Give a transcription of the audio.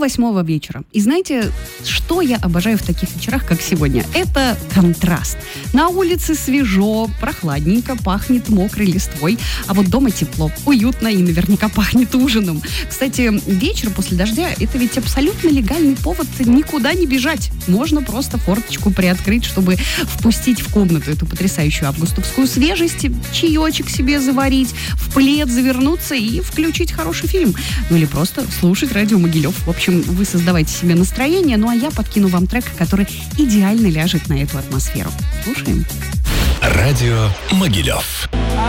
8 вечера. И знаете, что я обожаю в таких вечерах, как сегодня? Это контраст. На улице свежо, прохладненько, пахнет мокрой листвой, а вот дома тепло, уютно и наверняка пахнет ужином. Кстати, вечер после дождя – это ведь абсолютно легальный повод никуда не бежать. Можно просто форточку приоткрыть, чтобы впустить в комнату эту потрясающую августовскую свежесть, чаечек себе заварить, в плед завернуться и включить хороший фильм. Ну или просто слушать радио Могилев. В общем, вы создавайте себе настроение, ну а я подкину вам трек, который идеально ляжет на эту атмосферу. Слушаем. Радио Могилев.